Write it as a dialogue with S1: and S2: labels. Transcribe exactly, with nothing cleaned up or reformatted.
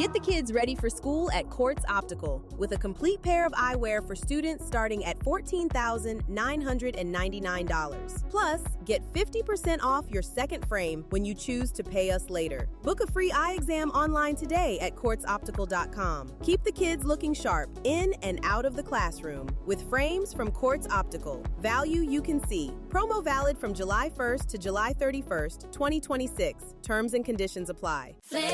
S1: Get the kids ready for school at Quartz Optical with a complete pair of eyewear for students starting at fourteen thousand nine hundred ninety-nine dollars. Plus, get fifty percent off your second frame when you choose to pay us later. Book a free eye exam online today at quartz optical dot com. Keep the kids looking sharp in and out of the classroom with frames from Quartz Optical. Value you can see. Promo valid from July first to July thirty-first, twenty twenty-six. Terms and conditions apply.